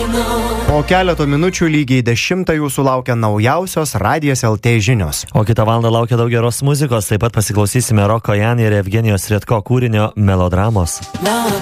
Po keleto minučių lygiai 10 jūsų laukia naujausios Radijas LT žinios. O kitą valandą laukia daug geros muzikos, taip pat pasiklausysime Roko Jan ir Evgenijos Rietko kūrinio Melodramos.